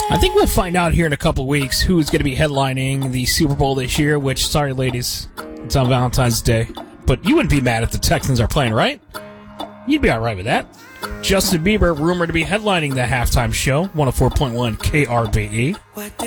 I think we'll find out here in a couple weeks who's going to be headlining the Super Bowl this year, which, sorry, ladies, it's on Valentine's Day. But you wouldn't be mad if the Texans are playing, right? You'd be all right with that. Justin Bieber, rumored to be headlining the halftime show, 104.1 KRBE.